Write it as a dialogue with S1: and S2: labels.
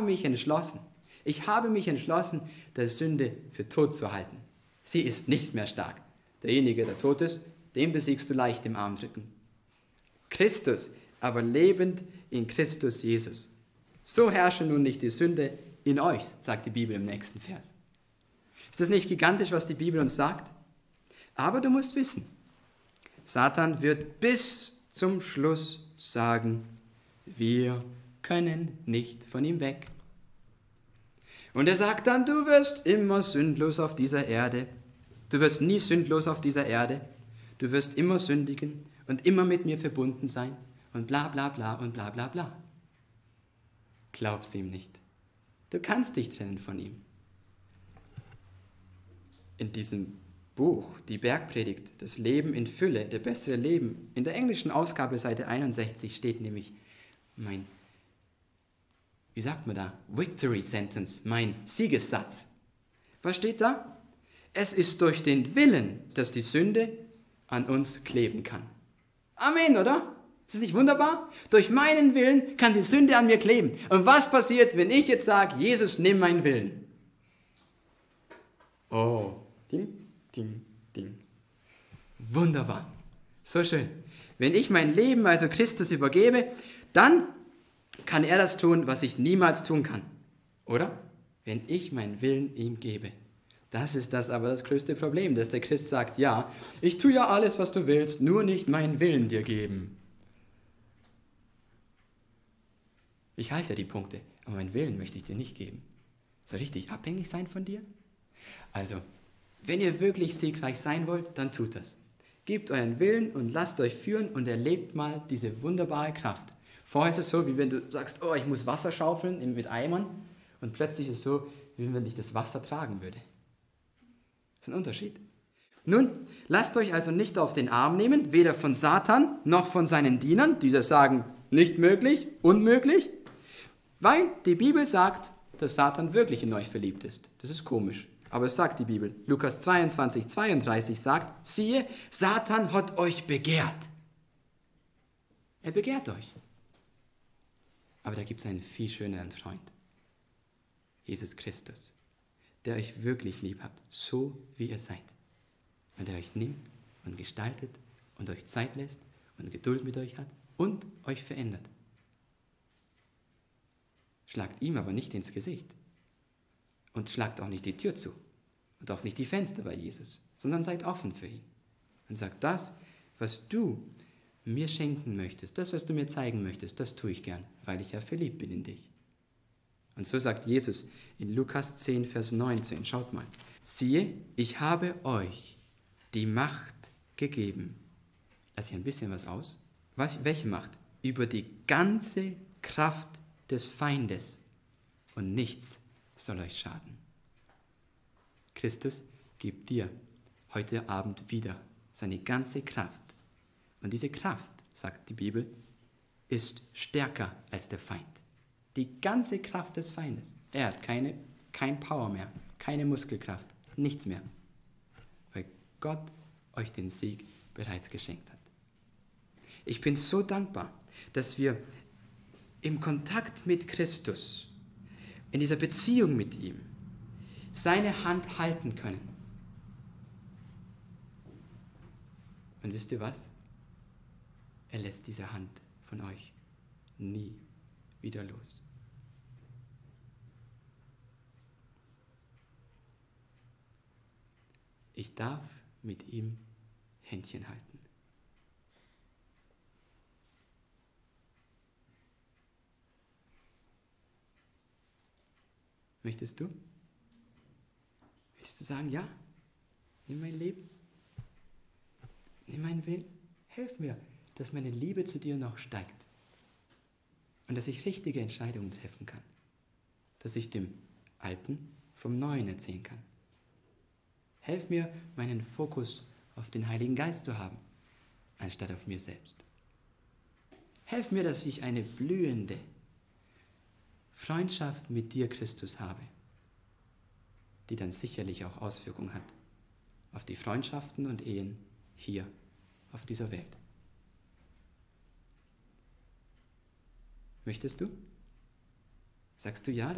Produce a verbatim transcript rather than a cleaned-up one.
S1: mich entschlossen. Ich habe mich entschlossen, der Sünde für tot zu halten. Sie ist nicht mehr stark. Derjenige, der tot ist, den besiegst du leicht im Armdrücken. Christus, aber lebend in Christus Jesus. So herrsche nun nicht die Sünde in euch, sagt die Bibel im nächsten Vers. Ist das nicht gigantisch, was die Bibel uns sagt? Aber du musst wissen, Satan wird bis zum Schluss sagen, wir können nicht von ihm weg. Und er sagt dann, du wirst immer sündlos auf dieser Erde. Du wirst nie sündlos auf dieser Erde. Du wirst immer sündigen und immer mit mir verbunden sein und bla bla bla und bla bla bla. Glaub's ihm nicht. Du kannst dich trennen von ihm. In diesem Buch, die Bergpredigt, das Leben in Fülle, der bessere Leben, in der englischen Ausgabe Seite einundsechzig steht nämlich mein, wie sagt man da, Victory Sentence, mein Siegessatz. Was steht da? Es ist durch den Willen, dass die Sünde an uns kleben kann. Amen, oder? Ist das nicht wunderbar? Durch meinen Willen kann die Sünde an mir kleben. Und was passiert, wenn ich jetzt sage, Jesus, nimm meinen Willen? Oh, ding, ding, ding. Wunderbar. So schön. Wenn ich mein Leben also Christus übergebe, dann kann er das tun, was ich niemals tun kann. Oder? Wenn ich meinen Willen ihm gebe. Das ist das aber das größte Problem, dass der Christ sagt, ja, ich tue ja alles, was du willst, nur nicht meinen Willen dir geben. Ich halte die Punkte, aber meinen Willen möchte ich dir nicht geben. Soll richtig abhängig sein von dir? Also, wenn ihr wirklich siegreich sein wollt, dann tut das. Gebt euren Willen und lasst euch führen und erlebt mal diese wunderbare Kraft. Vorher ist es so, wie wenn du sagst, oh, ich muss Wasser schaufeln mit Eimern und plötzlich ist es so, wie wenn ich das Wasser tragen würde. Das ist ein Unterschied. Nun, lasst euch also nicht auf den Arm nehmen, weder von Satan noch von seinen Dienern, die sagen, nicht möglich, unmöglich, weil die Bibel sagt, dass Satan wirklich in euch verliebt ist. Das ist komisch, aber es sagt die Bibel. Lukas zweiundzwanzig, zweiunddreißig sagt, siehe, Satan hat euch begehrt. Er begehrt euch. Aber da gibt es einen viel schöneren Freund. Jesus Christus, der euch wirklich lieb hat, so wie ihr seid. Und der euch nimmt und gestaltet und euch Zeit lässt und Geduld mit euch hat und euch verändert. Schlagt ihm aber nicht ins Gesicht und schlagt auch nicht die Tür zu und auch nicht die Fenster bei Jesus, sondern seid offen für ihn und sagt, das, was du mir schenken möchtest, das, was du mir zeigen möchtest, das tue ich gern, weil ich ja verliebt bin in dich. Und so sagt Jesus in Lukas zehn, Vers neunzehn, schaut mal, siehe, ich habe euch die Macht gegeben. Lass ich ein bisschen was aus. Was, welche Macht? Über die ganze Kraft des Feindes und nichts soll euch schaden. Christus gibt dir heute Abend wieder seine ganze Kraft. Und diese Kraft, sagt die Bibel, ist stärker als der Feind. Die ganze Kraft des Feindes. Er hat keine, kein Power mehr, keine Muskelkraft, nichts mehr. Weil Gott euch den Sieg bereits geschenkt hat. Ich bin so dankbar, dass wir im Kontakt mit Christus, in dieser Beziehung mit ihm, seine Hand halten können. Und wisst ihr was? Er lässt diese Hand von euch nie wieder los. Ich darf mit ihm Händchen halten. Möchtest du? Möchtest du sagen, ja, nimm mein Leben, nimm meinen Willen, hilf mir, dass meine Liebe zu dir noch steigt und dass ich richtige Entscheidungen treffen kann, dass ich dem Alten vom Neuen erzählen kann. Helf mir, meinen Fokus auf den Heiligen Geist zu haben, anstatt auf mir selbst. Helf mir, dass ich eine blühende Freundschaft mit dir, Christus, habe, die dann sicherlich auch Auswirkungen hat auf die Freundschaften und Ehen hier auf dieser Welt. Möchtest du? Sagst du ja?